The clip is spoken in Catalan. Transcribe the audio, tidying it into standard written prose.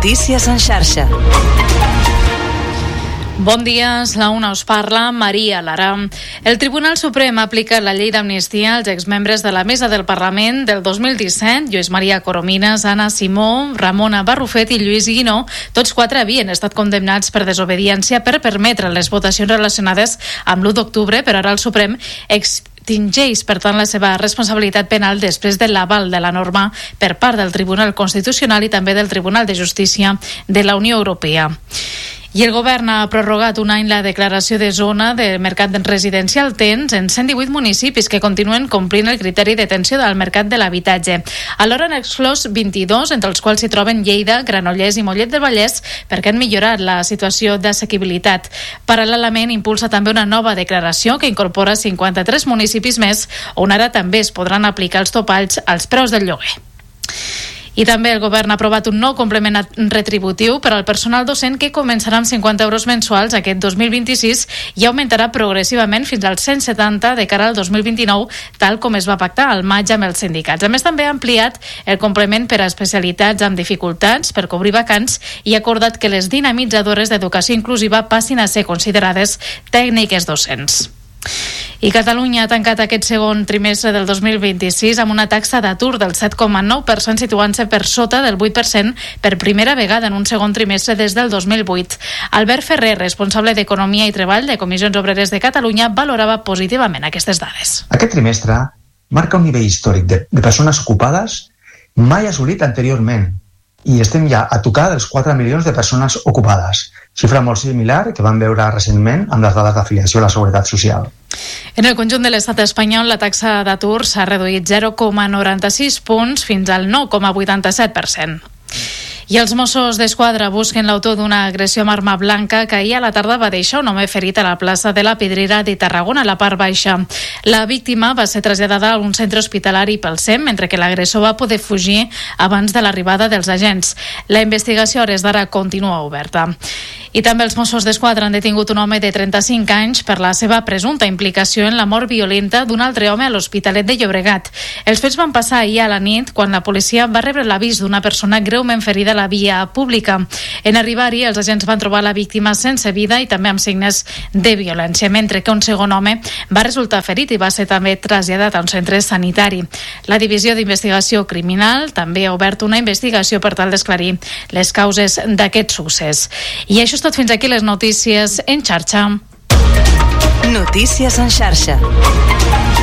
Notícies en xarxa. Bon dia, la una us parla Maria Lara. El Tribunal Suprem ha aplicat la llei d'amnistia als exmembres de la Mesa del Parlament del 2017, Lluís Maria Coromines, Anna Simó, Ramona Barrufet i Lluís Guinó. Tots quatre havien estat condemnats per desobediència per permetre les votacions relacionades amb l'1 d'octubre, però ara el Suprem extingeix, per tant, la seva responsabilitat penal després de l'aval de la norma per part del Tribunal Constitucional i també del Tribunal de Justícia de la Unió Europea. I el govern ha prorrogat un any la declaració de zona de mercat residencial tens en 118 municipis que continuen complint el criteri d'atenció del mercat de l'habitatge. Alhora han exclòs 22, entre els quals s'hi troben Lleida, Granollers i Mollet del Vallès, perquè han millorat la situació d'assequibilitat. Paral·lelament, impulsa també una nova declaració que incorpora 53 municipis més, on ara també es podran aplicar els topalls als preus del lloguer. I també el govern ha aprovat un nou complement retributiu per al personal docent que començarà amb 50 euros mensuals aquest 2026 i augmentarà progressivament fins als 170 de cara al 2029, tal com es va pactar al maig amb els sindicats. A més, també ha ampliat el complement per a especialitats amb dificultats per cobrir vacants i ha acordat que les dinamitzadores d'educació inclusiva passin a ser considerades tècniques docents. I Catalunya ha tancat aquest segon trimestre del 2026 amb una taxa d'atur del 7,9%, situant-se per sota del 8% per primera vegada en un segon trimestre des del 2008. Albert Ferrer, responsable d'Economia i Treball de Comissions Obreres de Catalunya, valorava positivament aquestes dades. Aquest trimestre marca un nivell històric de persones ocupades mai assolit anteriorment i estem ja a tocar dels 4 milions de persones ocupades, xifra molt similar que vam veure recentment amb les dades d'afiliació a la Seguretat Social. En el conjunt de l'estat espanyol, la taxa d'atur s'ha reduït 0,96 punts fins al 9,87%. I els Mossos d'Esquadra busquen l'autor d'una agressió amb arma blanca que ahir a la tarda va deixar un home ferit a la plaça de la Pedrera de Tarragona, a la part baixa. La víctima va ser traslladada a un centre hospitalari pel SEM, mentre que l'agressor va poder fugir abans de l'arribada dels agents. La investigació a hores d'ara continua oberta. I també els Mossos d'Esquadra han detingut un home de 35 anys per la seva presumpta implicació en la mort violenta d'un altre home a l'Hospitalet de Llobregat. Els fets van passar ahir a la nit quan la policia va rebre l'avís d'una persona greument ferida a la via pública. En arribar-hi, els agents van trobar la víctima sense vida i també amb signes de violència, mentre que un segon home va resultar ferit i va ser també traslladat a un centre sanitari. La Divisió d'Investigació Criminal també ha obert una investigació per tal d'esclarir les causes d'aquest succés. I això és tot, fins aquí les notícies en xarxa. Notícies en xarxa.